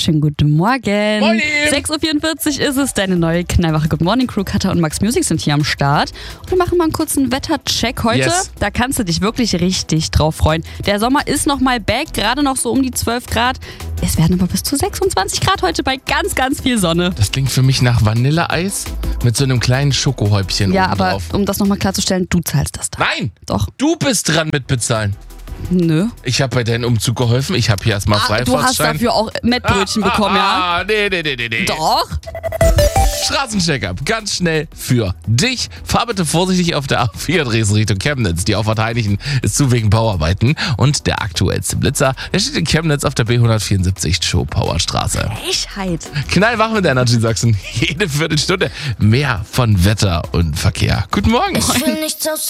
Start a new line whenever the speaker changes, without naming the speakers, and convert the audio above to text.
wunderschönen guten Morgen.
Moin.
6.44 Uhr ist es, deine neue knallwache Good Morning Crew. Katha und Max Music sind hier am Start. Und wir machen mal einen kurzen Wettercheck heute.
Yes.
Da kannst du dich wirklich richtig drauf freuen. Der Sommer ist nochmal back, gerade noch so um die 12 Grad. Es werden aber bis zu 26 Grad heute bei ganz, ganz viel Sonne.
Das klingt für mich nach Vanilleeis mit so einem kleinen Schokohäubchen
Ja,
oben
aber
drauf.
um das nochmal klarzustellen, du zahlst das da.
Nein!
Doch.
Du bist dran mit bezahlen.
Nö.
Ich habe bei deinem Umzug geholfen. Ich habe hier erstmal
Du hast
Freifahrtschein.
dafür auch Mettbrötchen bekommen, ja?
Nee.
Doch.
Straßencheck-up, ganz schnell für dich. Fahr bitte vorsichtig auf der A4 Dresden Richtung Chemnitz. Die Auffahrt Heinichen ist zu wegen Bauarbeiten. Und der aktuellste Blitzer, der steht in Chemnitz auf der B174 Show-Power-Straße.
Frechheit.
Knallwach mit Energy Sachsen. Jede Viertelstunde mehr von Wetter und Verkehr. Guten Morgen.
Ich will nichts aus